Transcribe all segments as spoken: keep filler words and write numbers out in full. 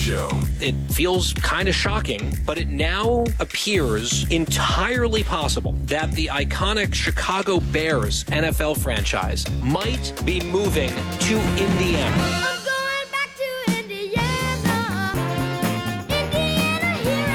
Show. It feels kind of shocking, but it now appears entirely possible that the iconic Chicago Bears N F L franchise might be moving to Indiana. I'm going back to Indiana. Indiana, here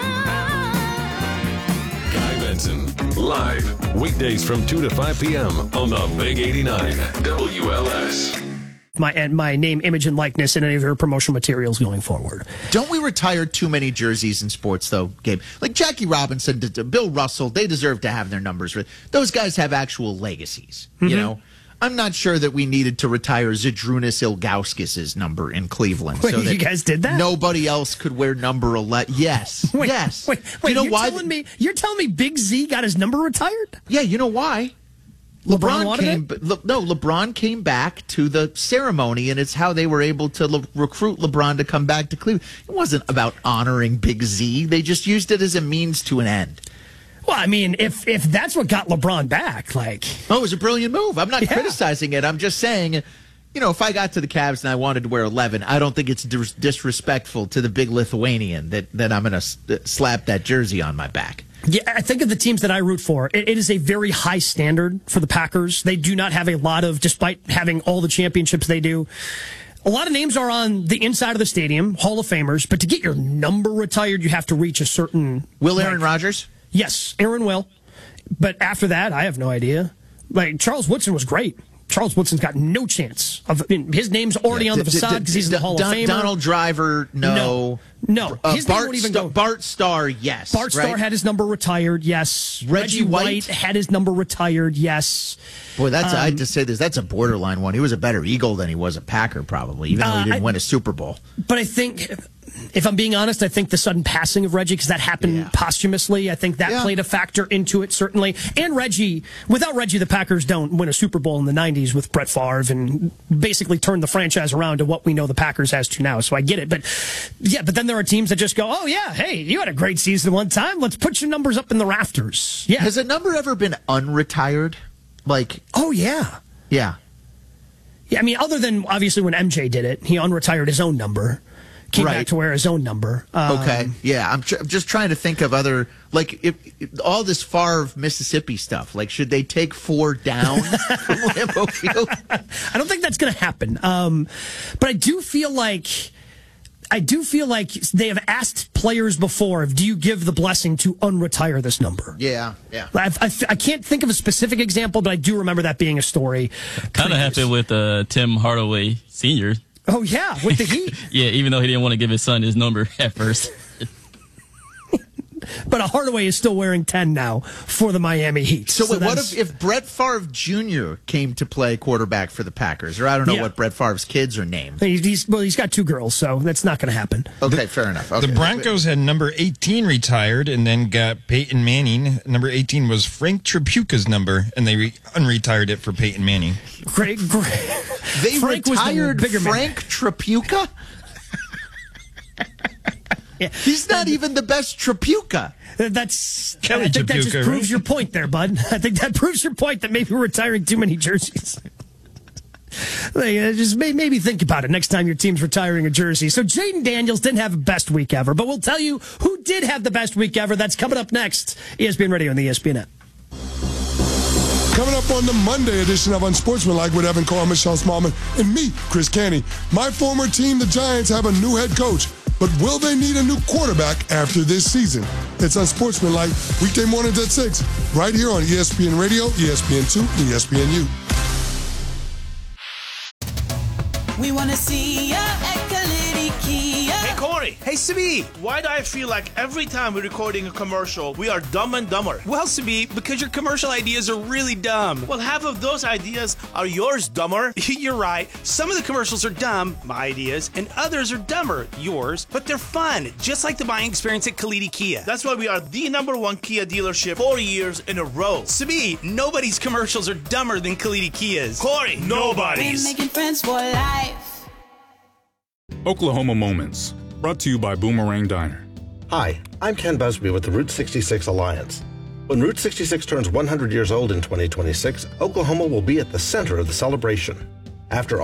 I come. Guy Benson, live, weekdays from two to five p.m. on the Big eighty-nine W L S. My and my name, image, and likeness in any of your promotional materials going forward. Don't we retire too many jerseys in sports, though, Gabe? Like Jackie Robinson, d- d- Bill Russell, they deserve to have their numbers. Those guys have actual legacies, mm-hmm. you know? I'm not sure that we needed to retire Zydrunas Ilgauskas' number in Cleveland. Wait, so that you guys did that? Nobody else could wear number eleven. Yes, wait, yes. Wait, wait, you know you're why? telling me you're telling me Big Z got his number retired? Yeah, you know why? LeBron, LeBron came. it? Le, no, LeBron came back to the ceremony, and it's how they were able to le- recruit LeBron to come back to Cleveland. It wasn't about honoring Big Z. They just used it as a means to an end. Well, I mean, if if that's what got LeBron back, like, oh, it was a brilliant move. I'm not yeah. criticizing it. I'm just saying, you know, if I got to the Cavs and I wanted to wear eleven, I don't think it's dis- disrespectful to the big Lithuanian that that I'm going to s- slap that jersey on my back. Yeah, I think of the teams that I root for. It, it is a very high standard for the Packers. They do not have a lot of, despite having all the championships they do, a lot of names are on the inside of the stadium, Hall of Famers, but to get your number retired, you have to reach a certain... Will Aaron like, Rodgers? Yes, Aaron will. But after that, I have no idea. Like, Charles Woodson was great. Charles Woodson's got no chance. Of I mean, his name's already yeah, on the d- d- facade because he's in the Hall Don- of Fame. Donald Driver, no. No. No. Uh, His name Bart, won't even Sta- go. Bart Starr, yes. Bart right? Starr had his number retired, yes. Reggie Reggie White. White had his number retired, yes. Boy, that's Um, I just say this. That's a borderline one. He was a better Eagle than he was a Packer, probably, even though he Uh, didn't I- win a Super Bowl. But I think, if I'm being honest, I think the sudden passing of Reggie, because that happened Yeah. posthumously, I think that Yeah. played a factor into it, certainly. And Reggie, without Reggie, the Packers don't win a Super Bowl in the nineties with Brett Favre and basically turn the franchise around to what we know the Packers has to now. So I get it. But yeah, but then there are teams that just go, oh, yeah, hey, you had a great season one time. Let's put your numbers up in the rafters. Yeah. Has a number ever been unretired? Like, Oh, yeah. yeah. Yeah, I mean, other than obviously when M J did it, he unretired his own number, came Right. back to wear his own number. Um, Okay, yeah. I'm, tr- I'm just trying to think of other, like, if, if all this Favre Mississippi stuff. Like, should they take four down from Lambeau Field? I don't think that's going to happen. Um, but I do feel like I do feel like they have asked players before, do you give the blessing to unretire this number? Yeah, yeah. I've, I, I can't think of a specific example, but I do remember that being a story. Kind of happened with uh, Tim Hardaway Senior Oh, yeah, with the Heat. Yeah, even though he didn't want to give his son his number at first. But a Hardaway is still wearing ten now for the Miami Heat. So, wait, what that's- if, if Brett Favre Junior came to play quarterback for the Packers? Or I don't know Yeah. what Brett Favre's kids are named. He's, he's, well, he's got two girls, so that's not going to happen. Okay, fair enough. Okay. The Broncos had number eighteen retired and then got Peyton Manning. Number eighteen was Frank Tripucca's number, and they re- unretired it for Peyton Manning. Great, great. They Frank was the retired bigger man. Frank Tripucca? Yeah. He's not even the best Tripucca. That's Kelly I think that just Tripucca, proves right? your point there, bud. I think that proves your point that maybe we're retiring too many jerseys. Like, uh, just may, maybe think about it next time your team's retiring a jersey. So Jaden Daniels didn't have a best week ever, but we'll tell you who did have the best week ever. That's coming up next. E S P N Radio and the E S P N app. Coming up on the Monday edition of Unsportsmanlike with Evan Carr, Michelle Smallman, and me, Chris Canny. My former team, the Giants, have a new head coach, but will they need a new quarterback after this season? It's Unsportsmanlike, weekday mornings at six, right here on E S P N Radio, E S P N two, and E S P N U. We want to see ya at Kalidi Kia. Hey, Corey. Hey, Sabi. Why do I feel like every time we're recording a commercial, we are dumb and dumber? Well, Sabi, because your commercial ideas are really dumb. Well, half of those ideas are yours, dumber. You're right. Some of the commercials are dumb, my ideas, and others are dumber, yours, but they're fun, just like the buying experience at Kalidi Kia. That's why we are the number one Kia dealership four years in a row. Sabi, nobody's commercials are dumber than Kalidi Kia's. Corey, nobody's. We're making friends for life. Oklahoma Moments, brought to you by Boomerang Diner. Hi, I'm Ken Busby with the Route sixty-six Alliance. When Route sixty-six turns one hundred years old in twenty twenty-six, Oklahoma will be at the center of the celebration. After